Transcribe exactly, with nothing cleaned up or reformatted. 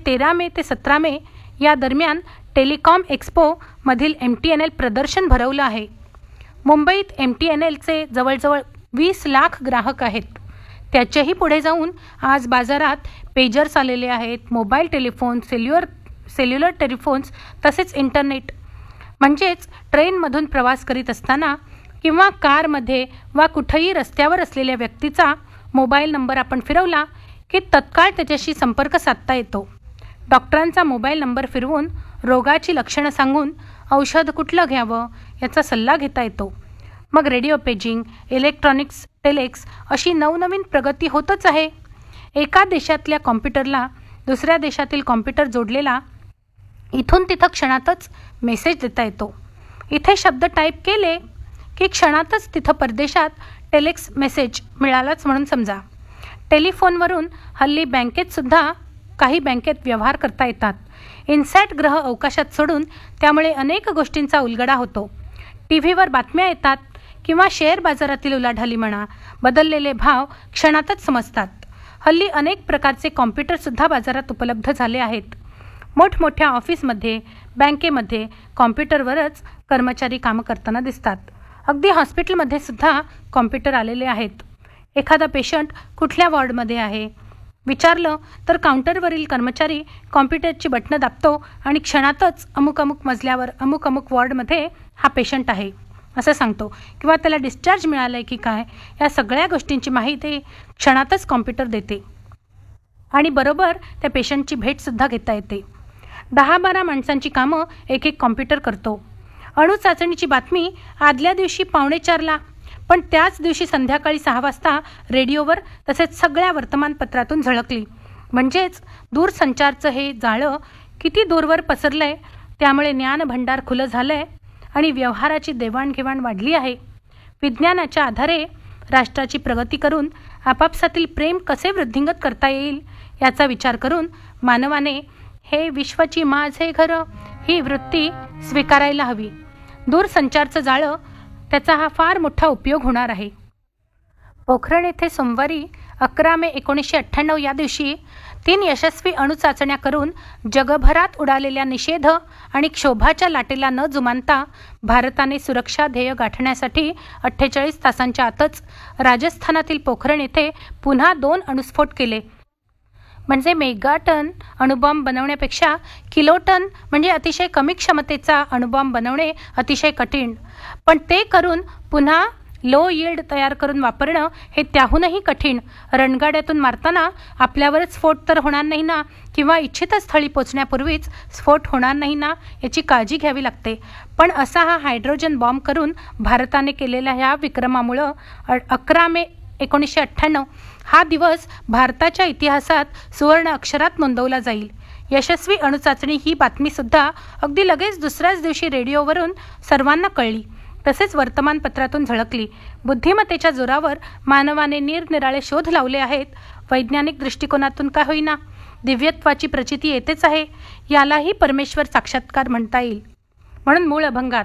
तेरा मे ते सतरा मे या दरम्यान telecom एक्स्पोमधील M T N L प्रदर्शन भरवलं आहे. मुंबईत एम टी एन एलचे जवळजवळ वीस लाख ग्राहक आहेत. त्याच्याही पुढे जाऊन आज बाजारात पेजर्स आलेले आहेत, मोबाईल टेलिफोन, सेल्युलर सेल्युलर टेलिफोन्स, तसेच इंटरनेट. म्हणजेच ट्रेनमधून प्रवास करीत असताना किंवा कारमध्ये वा कुठेही रस्त्यावर असलेल्या व्यक्तीचा मोबाईल नंबर आपण फिरवला की तत्काळ त्याच्याशी संपर्क साधता येतो. डॉक्टरांचा मोबाईल नंबर फिरवून रोगाची लक्षणं सांगून औषध कुठलं घ्यावं याचा सल्ला घेता येतो. मग रेडिओ पेजिंग, इलेक्ट्रॉनिक्स, टेलेक्स अशी नवनवीन प्रगती होतच आहे. एका देशातल्या कॉम्प्युटरला दुसऱ्या देशातील कॉम्प्युटर जोडलेला इथून तिथं क्षणातच मेसेज देता येतो. इथे शब्द टाईप केले की क्षणातच तिथं परदेशात टेलेक्स मेसेज मिळालाच म्हणून समजा. टेलिफोनवरून हल्ली बँकेतसुद्धा काही बँकेत व्यवहार करता येतात. इन्सॅट ग्रह अवकाशात सोडून त्यामुळे अनेक गोष्टींचा उलगडा होतो. टी व्हीवर बातम्या येतात किंवा शेअर बाजारातील उलाढाली म्हणा, बदललेले भाव क्षणातच समजतात. हल्ली अनेक प्रकारचे कॉम्प्युटरसुद्धा बाजारात उपलब्ध झाले आहेत. मोठमोठ्या ऑफिसमध्ये, बँकेमध्ये कॉम्प्युटरवरच कर्मचारी कामं करताना दिसतात. अगदी हॉस्पिटलमध्ये सुद्धा कॉम्प्युटर आलेले आहेत. एखादा पेशंट कुठल्या वॉर्डमध्ये आहे विचारलं तर काउंटरवरील कर्मचारी कॉम्प्युटरची बटणं दाबतो आणि क्षणातच अमुक अमुक मजल्यावर अमुक अमुक वॉर्डमध्ये हा पेशंट आहे असं सांगतो, किंवा त्याला डिस्चार्ज मिळालं आहे की काय या सगळ्या गोष्टींची माहिती क्षणातच कॉम्प्युटर देते आणि बरोबर त्या पेशंटची भेटसुद्धा घेता येते. दहा बारा माणसांची कामं एक एक कॉम्प्युटर करतो. अणुचाचणीची बातमी आदल्या दिवशी पावणे चारला, पण त्याच दिवशी संध्याकाळी सहा वाजता रेडिओवर तसेच सगळ्या वर्तमानपत्रातून झळकली. म्हणजेच दूरसंचारचं हे जाळं किती दूरवर पसरलं आहे, त्यामुळे ज्ञानभंडार खुलं झालं आहे आणि व्यवहाराची देवाणघेवाण वाढली आहे. विज्ञानाच्या आधारे राष्ट्राची प्रगती करून आपापसातील प्रेम कसे वृद्धिंगत करता येईल याचा विचार करून मानवाने हे विश्वाची माझे घर ही वृत्ती स्वीकारायला हवी. दूरसंचारचं जाळं त्याचा हा फार मोठा उपयोग होणार आहे. पोखरण येथे सोमवारी अकरा मे एकोणीसशे अठ्ठ्याण्णव या दिवशी तीन यशस्वी अणुचाचण्या करून जगभरात उडालेल्या निषेध आणि क्षोभाच्या लाटेला न जुमानता भारताने सुरक्षा ध्येय गाठण्यासाठी अठ्ठेचाळीस तासांच्या आतच राजस्थानातील पोखरण येथे पुन्हा दोन अणुस्फोट केले. म्हणजे मेगाटन अणुबॉम्ब बनवण्यापेक्षा किलोटन म्हणजे अतिशय कमी क्षमतेचा अणुबॉम्ब बनवणे अतिशय कठीण, पण ते करून पुन्हा लो यील्ड तयार करून वापरणं हे त्याहूनही कठीण. रणगाड्यातून मारताना आपल्यावरच स्फोट तर होणार नाही ना, किंवा इच्छित स्थळी पोचण्यापूर्वीच स्फोट होणार नाही ना याची काळजी घ्यावी लागते. पण असा हा हायड्रोजन बॉम्ब करून भारताने केलेल्या ह्या विक्रमामुळं अकरा मे एकोणीसशे अठ्ठ्याण्णव हा दिवस भारताच्या इतिहासात सुवर्ण अक्षरात नोंदवला जाईल. यशस्वी अणुचाचणी ही बातमीसुद्धा अगदी लगेच दुसऱ्याच दिवशी रेडिओवरून सर्वांना कळली, तसेच वर्तमानपत्रातून झळकली. बुद्धिमत्तेच्या जोरावर मानवाने निरनिराळे शोध लावले आहेत. वैज्ञानिक दृष्टिकोनातून का होईना दिव्यत्वाची प्रचिती येतेच आहे. यालाही परमेश्वर साक्षात्कार म्हणता येईल. म्हणून मूळ अभंगात